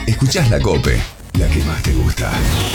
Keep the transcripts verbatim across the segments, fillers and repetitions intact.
Escuchás La COPE, la que más te gusta.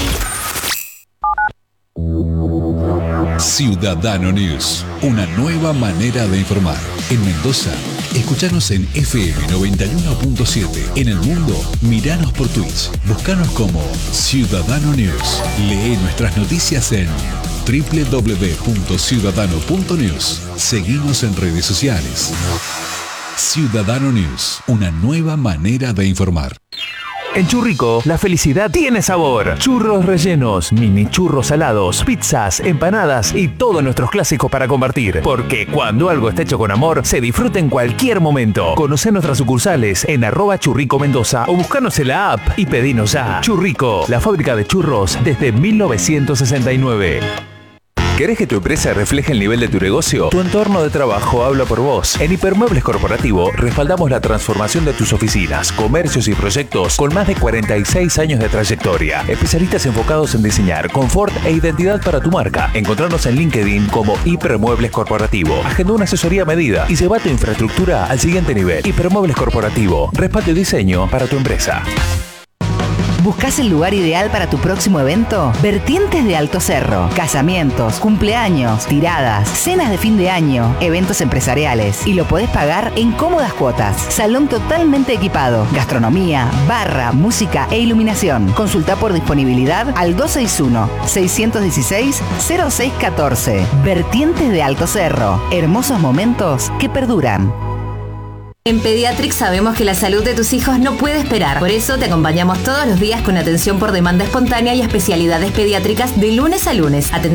Ciudadano News, una nueva manera de informar. En Mendoza, escuchanos en F M noventa y uno punto siete. En el mundo, miranos por Twitch. Búscanos como Ciudadano News. Lee nuestras noticias en doble u doble u doble u punto ciudadano punto news. Seguimos en redes sociales. Ciudadano News, una nueva manera de informar. En Churrico, la felicidad tiene sabor. Churros rellenos, mini churros salados, pizzas, empanadas y todos nuestros clásicos para compartir. Porque cuando algo está hecho con amor, se disfruta en cualquier momento. Conocé nuestras sucursales en arroba Churrico Mendoza o buscanos en la app y pedinos ya. Churrico, la fábrica de churros desde mil novecientos sesenta y nueve. ¿Querés que tu empresa refleje el nivel de tu negocio? Tu entorno de trabajo habla por vos. En Hipermuebles Corporativo respaldamos la transformación de tus oficinas, comercios y proyectos con más de cuarenta y seis años de trayectoria. Especialistas enfocados en diseñar confort e identidad para tu marca. Encontrarnos en LinkedIn como Hipermuebles Corporativo. Agenda una asesoría a medida y lleva tu infraestructura al siguiente nivel. Hipermuebles Corporativo. Respaldo y diseño para tu empresa. ¿Buscás el lugar ideal para tu próximo evento? Vertientes de Alto Cerro. Casamientos, cumpleaños, tiradas, cenas de fin de año, eventos empresariales. Y lo podés pagar en cómodas cuotas. Salón totalmente equipado. Gastronomía, barra, música e iluminación. Consulta por disponibilidad al dos seis uno, seis uno seis, cero seis uno cuatro. Vertientes de Alto Cerro. Hermosos momentos que perduran. En Pediatrics sabemos que la salud de tus hijos no puede esperar. Por eso te acompañamos todos los días con atención por demanda espontánea y especialidades pediátricas de lunes a lunes.